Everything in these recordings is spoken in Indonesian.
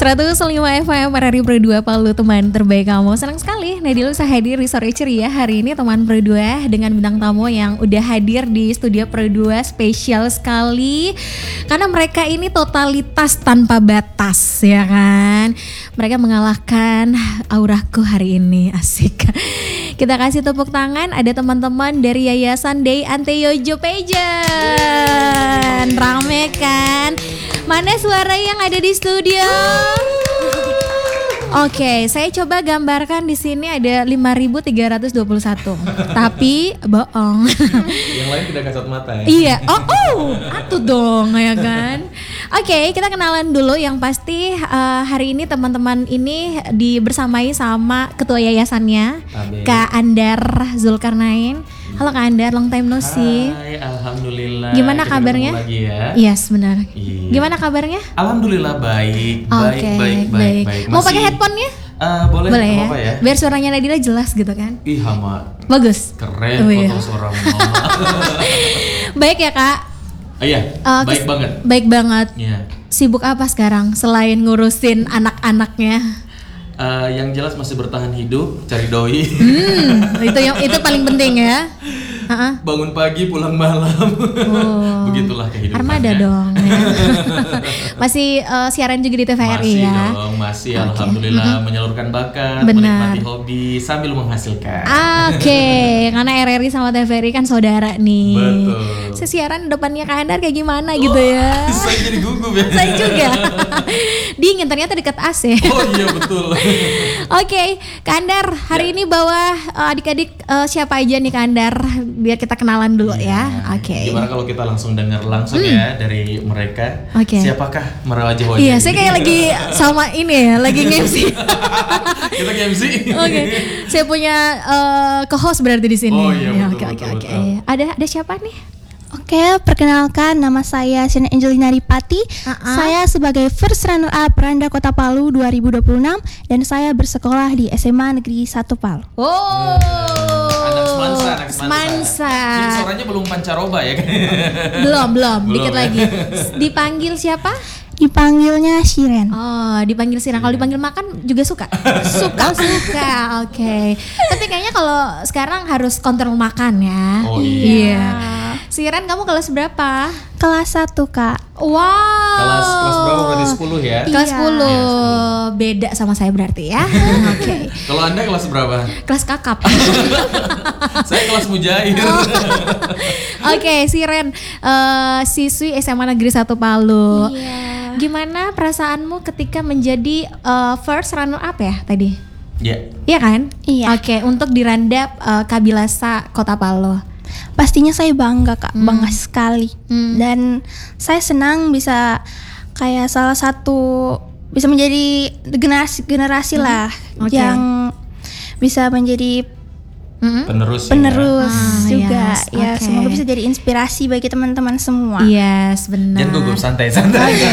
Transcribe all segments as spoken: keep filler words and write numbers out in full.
seratus lima F M R R I Pro dua Palu, teman terbaik kamu. Senang sekali Nadia bisa hadir di Sore Ceria hari ini teman Pro dua dengan bintang tamu yang udah hadir di studio Pro dua, spesial sekali karena mereka ini totalitas tanpa batas, ya kan. Mereka mengalahkan auraku hari ini, asik. Kita kasih tepuk tangan, ada teman-teman dari Yayasan Dei Anteyojo Pageant. Rame kan? Mana suara yang ada di studio? Oke, okay, saya coba gambarkan di sini ada lima ribu tiga ratus dua puluh satu. Tapi bohong. Yang lain tidak kasat mata ya. Iya. Oh, oh, atuh dong ya kan. Oke, okay, kita kenalan dulu. Yang pasti uh, hari ini teman-teman ini dibersamai sama ketua yayasannya, Amin. Kak Andar Zulkarnain. Halo Kak Andar, long time no see. Hai, alhamdulillah. Gimana kita kabarnya? Lagi ya. Yes, benar. Iya. Gimana kabarnya? Alhamdulillah baik, baik, okay, baik, baik, baik. Mau pakai headphone-nya? Uh, boleh, boleh ya? Apa ya? Biar suaranya Nadila jelas gitu kan? Ih, hama. Bagus. Keren, oh, iya. foto suara mama. Baik ya Kak? Oh, iya, uh, baik kes- banget. Baik banget. Iya. Sibuk apa sekarang selain ngurusin anak-anaknya? Uh, yang jelas masih bertahan hidup, cari doi. Hmm, itu yang itu paling penting ya. Uh-uh. Bangun pagi, pulang malam. Oh. Begitulah kehidupannya. Armada dong ya. Masih uh, siaran juga di T V R I masih ya. Masih dong, masih okay. Alhamdulillah mm-hmm. menyalurkan bakat, benar. Menikmati hobi sambil menghasilkan. Oke, okay. Karena R R I sama T V R I kan saudara nih. Betul. Sesiaran depannya Kak Andar kayak gimana oh, gitu ya. Saya jadi gugup ya. Saya juga. Dingin ternyata dekat A C. Oh iya betul. Oke, okay. Kak Andar hari ya. Ini bawa uh, adik-adik uh, siapa aja nih Kak Andar? Biar kita kenalan dulu ya, ya. Oke. Okay. Gimana kalau kita langsung dengar langsung hmm. ya dari mereka? Okay. Siapakah Merawaji Hoja? Iya, saya kayak lagi sama ini ya, lagi nge-M C. Kita nge-M C. Oke, okay. Saya punya uh, co-host berarti di sini. Oh iya betul. Oke oke oke. Ada ada siapa nih? Oke, perkenalkan nama saya Siana Angelina Ripati. Uh-uh. Saya sebagai first runner up Randa Kota Palu dua ribu dua puluh enam dan saya bersekolah di S M A Negeri satu Palu. Oh. Anak Semansa, anak Semansa. Ini suaranya belum pancaroba ya kan? belum, belum, belum, dikit ya? lagi. Dipanggil siapa? Dipanggilnya Shiren. Oh, dipanggil Shiren. Kalau dipanggil makan juga suka? Suka, suka. Oke. Okay. Tapi kayaknya kalau sekarang harus kontrol makan ya. Oh iya. Yeah. Shiren, kamu kelas berapa? Kelas satu, Kak. Wow. Kelas kelas berapa berarti sepuluh ya? Kelas iya. sepuluh. Ya, sepuluh. Beda sama saya berarti ya. Oke. Okay. Kalau Anda kelas berapa? Kelas kakap. Saya kelas mujair. Oh. Oke, okay, Shiren, uh, siswi S M A Negeri satu Palu. Iya. Gimana perasaanmu ketika menjadi uh, first runner up ya tadi? Iya. Yeah. Iya kan? Iya. Oke, okay, untuk di Randap uh, Kabilasa Kota Palu. Pastinya saya bangga Kak, hmm. bangga sekali. Hmm. Dan saya senang bisa kayak salah satu bisa menjadi generasi-generasi hmm. lah okay. yang bisa menjadi hmm. penerus penerus ya. Ah, juga yes. ya Okay. semoga bisa jadi inspirasi bagi teman-teman semua. Yes, benar. Jangan gugup, santai-santai. Oke.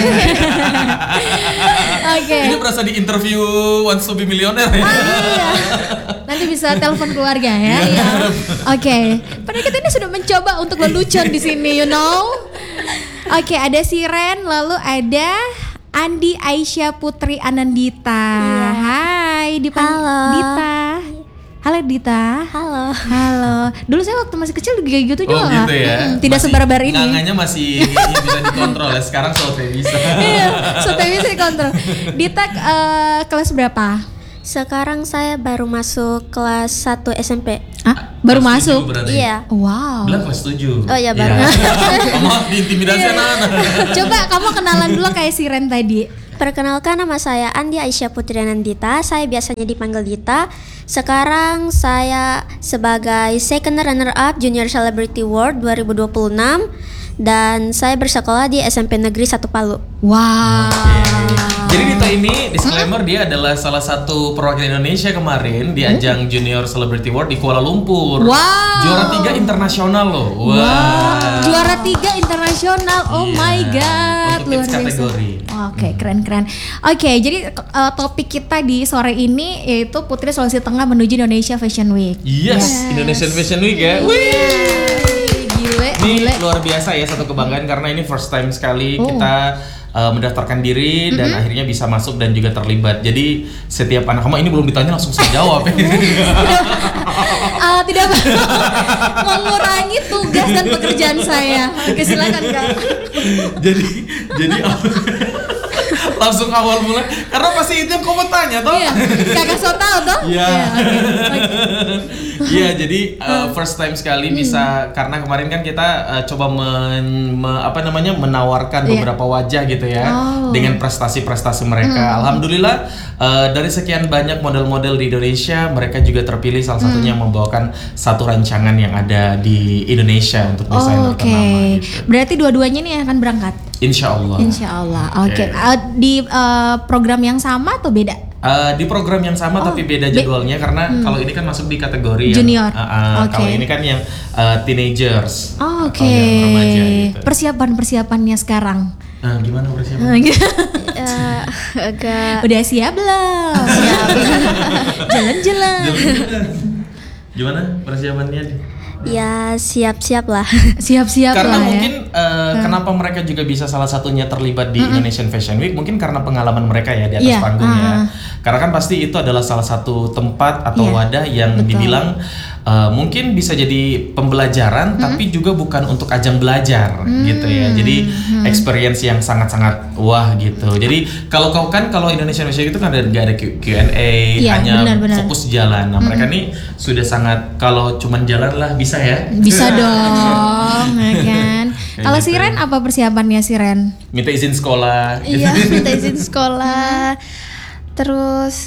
Okay. Ini berasa di interview Wants to be Millionaire ya. Ah, iya. Nanti bisa telepon keluarga ya. Ya. Oke. Okay. Padahal kita ini sudah mencoba untuk lelucon di sini, you know. Oke, okay, ada Shiren, lalu ada Andi Aisyah Putri Anandita. Iya. Hai, dipanggil Halo. Dita. Halo Dita. Halo. Halo. Dulu saya waktu masih kecil juga gitu Oh juga. gitu ya. Hmm, tidak sebarbar ini. Nganganya masih bisa dikontrol ya. Sekarang soalnya bisa. Iya, soalnya bisa dikontrol. Dita uh, kelas berapa? Sekarang saya baru masuk kelas satu S M P. Ah, baru kelas masuk? Berarti. Iya. Wow. Bilang kelas tujuh. Oh iya baru. Ya. Kamu diintimidasi anak-anak. Coba kamu kenalan dulu kayak Shiren tadi. Perkenalkan, nama saya Andi Aisyah Putri Anandita. Saya biasanya dipanggil Dita. Sekarang saya sebagai second runner up Junior Celebrity Award dua ribu dua puluh enam dan saya bersekolah di S M P Negeri satu Palu. Wow. Okay. Jadi Dita ini disclaimer hmm? dia adalah salah satu perwakilan Indonesia kemarin di ajang hmm? Junior Celebrity Award di Kuala Lumpur. Wow. Juara tiga internasional loh. Wow. wow. Juara tiga internasional. Oh yeah. my god. Untuk Luar biasa. kategori. Oke, okay, keren-keren. Oke, okay, jadi uh, topik kita di sore ini yaitu Putri Sulawesi Tengah menuju Indonesia Fashion Week. Yes, yes. Indonesian Fashion Week ya. Wih. Gile, ini gile. luar biasa ya, satu kebanggaan karena ini first time sekali oh. kita uh, mendaftarkan diri dan Mm-hmm. akhirnya bisa masuk dan juga terlibat. Jadi setiap anak kamu ini belum ditanya langsung saya jawab. uh, tidak mengurangi tugas dan pekerjaan saya. Oke, silakan Kak. jadi jadi langsung awal mulai karena pasti itu yang kamu tanya toh. Iya, Kakak so tau toh? Iya. Iya, oke. Iya, jadi uh, first time sekali bisa karena kemarin kan kita uh, coba men, me- apa namanya menawarkan Iya. beberapa wajah gitu ya Oh. dengan prestasi-prestasi mereka. Alhamdulillah uh, dari sekian banyak model-model di Indonesia mereka juga terpilih salah satunya yang membawakan satu rancangan yang ada di Indonesia untuk desainer Oh, oke. ternama gitu. Berarti dua-duanya nih akan berangkat. Insya Allah. Insya Allah. Oke. Oke. Uh, di uh, program yang sama atau beda? Uh, di program yang sama Oh, tapi beda be- jadwalnya karena kalau ini kan masuk di kategori yang Junior. uh, uh, Oke. kalau ini kan yang uh, teenagers. Oh, oke. atau yang remaja gitu. Persiapan-persiapannya sekarang. Nah, gimana persiapan? Eh, agak Udah siap belum? Siap. Jalan-jalan. Gimana persiapannya? ya siap-siap lah. Siap-siap Karena lah ya. mungkin uh, kenapa mereka juga bisa salah satunya terlibat di Indonesian Fashion Week mungkin karena pengalaman mereka ya di atas Iya, panggung ya. ah. Karena kan pasti itu adalah salah satu tempat atau Iya, wadah yang betul. dibilang uh, mungkin bisa jadi pembelajaran tapi juga bukan untuk ajang belajar gitu ya. Jadi experience yang sangat-sangat wah gitu. Jadi kalau kau kan kalau Indonesian Fashion Week itu kan ada nggak ada Q and A, Iya, hanya benar-benar. fokus jalan. Nah mereka nih sudah sangat kalau cuman jalan lah bisa ya. Bisa dong, ya kan? Kayak Kalau gitu. Siren apa persiapannya Siren? Minta izin sekolah. Iya, minta izin sekolah. Terus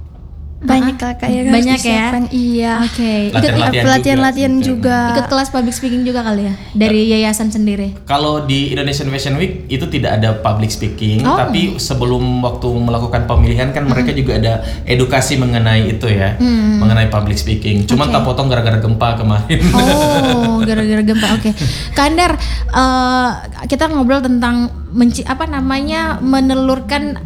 banyak lah kayak Banyak ya? Iya. Oke. Latihan- Ikut latihan Pelatihan-latihan juga. juga. ikut kelas public speaking juga kali ya dari yayasan sendiri. Kalau di Indonesian Fashion Week itu tidak ada public speaking, Oh. tapi sebelum waktu melakukan pemilihan kan mereka juga ada edukasi mengenai itu ya, mengenai public speaking. Cuma Oke. tak potong gara-gara gempa kemarin. Oh, gara-gara gempa. Oke. Kandar, eh, kita ngobrol tentang menci- apa namanya menelurkan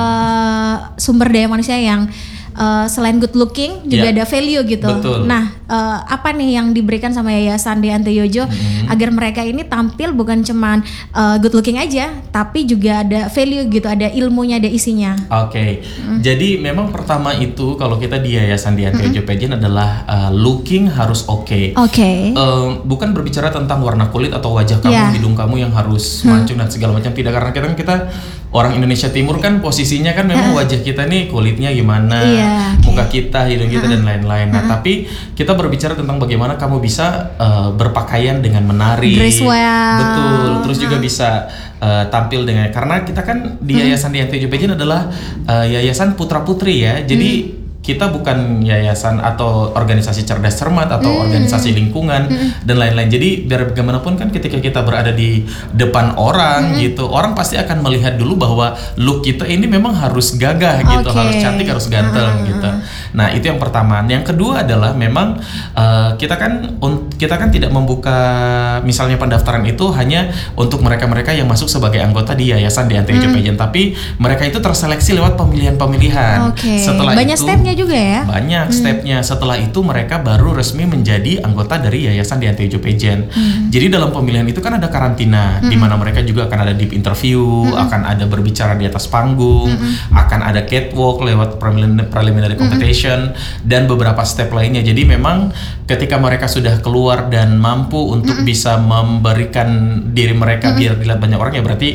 eh, sumber daya manusia yang eh, selain good looking juga Ya. ada value gitu. Betul. Nah, eh, apa nih yang diberikan sama Yayasan De Antejojo agar mereka ini tampil bukan cuman eh, good looking aja, tapi juga ada value gitu, ada ilmunya, ada isinya. Oke, jadi memang pertama itu kalau kita di Yayasan di Antejojo Pageant adalah uh, looking harus oke. Oke. Eh, bukan berbicara tentang warna kulit atau wajah kamu, Yeah. hidung kamu yang harus mancung dan segala macam, tidak, karena kita kita orang Indonesia Timur kan posisinya kan memang wajah kita nih kulitnya gimana, Iya, oke. muka kita, hidung kita dan lain-lain. Nah, tapi kita berbicara tentang bagaimana kamu bisa eh, berpakaian dengan menari, Dress well. betul, terus juga bisa eh, tampil dengan, karena kita kan di Yayasan di Antejojo Pageant adalah eh, yayasan putra putri ya, jadi kita bukan yayasan atau organisasi cerdas cermat atau organisasi lingkungan dan lain-lain. Jadi biar bagaimanapun kan ketika kita berada di depan orang gitu, orang pasti akan melihat dulu bahwa look kita ini memang harus gagah gitu, Oke. harus cantik, harus ganteng gitu. Nah itu yang pertama. Yang kedua adalah memang eh, kita kan un- kita kan tidak membuka misalnya pendaftaran itu hanya untuk mereka-mereka yang masuk sebagai anggota di yayasan di Antejojo Pageant, tapi mereka itu terseleksi lewat pemilihan-pemilihan. Oke. Setelah Banyak itu, stepnya juga ya. banyak stepnya. Setelah itu mereka baru resmi menjadi anggota dari Yayasan di Antejojo Pageant. Jadi dalam pemilihan itu kan ada karantina, di mana mereka juga akan ada deep interview, akan ada berbicara di atas panggung, akan ada catwalk lewat prelim- preliminary competition dan beberapa step lainnya. Jadi memang ketika mereka sudah keluar dan mampu untuk bisa memberikan diri mereka biar dilihat banyak orang, ya berarti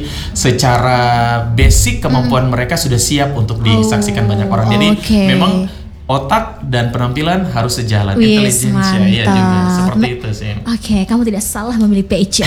secara basic kemampuan mereka sudah siap untuk disaksikan banyak orang. Jadi oke. memang otak dan penampilan harus sejalan. Wis, Intelijensia ya juga mantap. seperti itu sih. Oke, kamu tidak salah memilih page.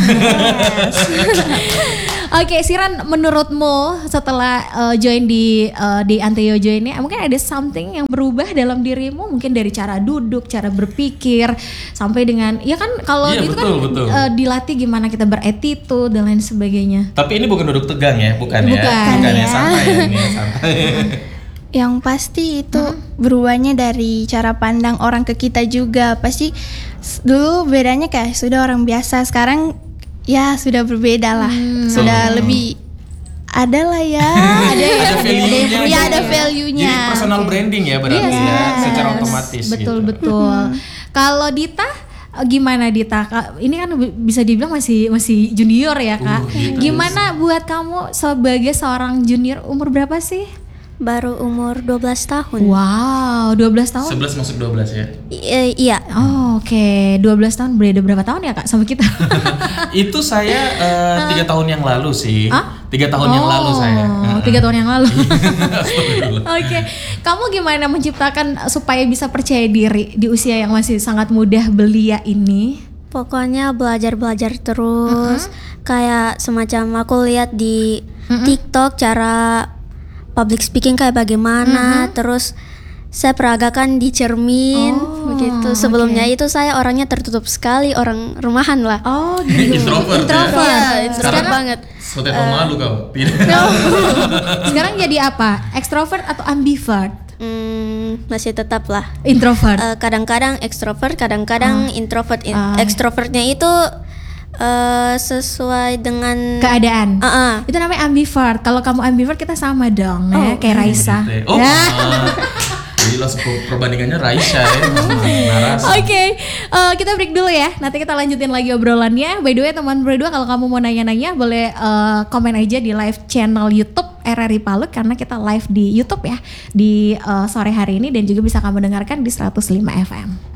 Oke, Siran, menurutmu setelah uh, join di uh, di Antejojo ini, mungkin ada something yang berubah dalam dirimu, mungkin dari cara duduk, cara berpikir, sampai dengan, ya kan kalau Iya, itu betul, kan betul. uh, dilatih gimana kita beretitude dan lain sebagainya. Tapi ini bukan duduk tegang ya, bukan, ya? Bukan, Bukan ya, ya. santai ya, ini santai. Yang pasti itu berubahnya dari cara pandang orang ke kita juga. Pasti s- dulu bedanya kayak sudah orang biasa, sekarang ya sudah berbeda lah. Sudah Hmm. lebih ada lah ya. ada ya, Ada value-nya. ya ada gitu. value-nya. Jadi personal branding ya berarti ya, Yes, secara otomatis betul gitu. betul. Kalau Dita, uh, gimana Dita? Kak, ini kan bi- bisa dibilang masih masih junior ya Kak. Uh, gitu. Gimana buat kamu sebagai seorang junior, umur berapa sih? Baru umur dua belas tahun. Wow, dua belas tahun. sebelas masuk dua belas ya. I- eh, iya. Oh, oke, okay. dua belas tahun, beda berapa tahun ya Kak sama kita? Itu saya uh, tiga tahun yang lalu sih. Hah? Tiga tahun yang lalu saya. Oh, tiga tahun yang lalu. Astagfirullah. Oke, kamu gimana menciptakan supaya bisa percaya diri di usia yang masih sangat mudah belia ini? Pokoknya belajar-belajar terus. Kayak semacam aku lihat di TikTok cara public speaking kayak bagaimana. Terus saya peragakan di cermin Oh, begitu. Sebelumnya itu saya orangnya tertutup sekali, orang rumahan lah. Oh, gitu. Introvert. Introvert. Iya, introvert Sekarang- banget. Sotet malu kau. Tidak. Sekarang jadi apa? Extrovert atau ambivert? Hmm, masih tetap lah. Introvert. Eh, kadang-kadang ekstrovert, kadang-kadang introvert. In- Ah. Ekstrovertnya itu eh, sesuai dengan Keadaan. Ah, ah. Itu namanya ambivert. Kalau kamu ambivert kita sama dong, ya, kayak Raisa. Oh. Ya. ah. Jadi langsung per- perbandingannya Raisa ya. Naras. Oke, eh, kita break dulu ya. Nanti kita lanjutin lagi obrolannya. By the way, teman berdua, kalau kamu mau nanya-nanya, boleh eh, komen aja di live channel YouTube R R I Palut, karena kita live di YouTube ya di eh, sore hari ini, dan juga bisa kamu dengarkan di seratus lima F M.